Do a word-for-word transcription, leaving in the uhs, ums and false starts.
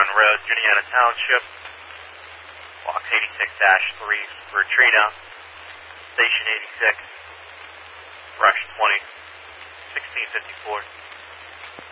Run Road, Juniata Township, box eighty-six dash three for Trina, station eighty-six, rush twenty, sixteen fifty-four.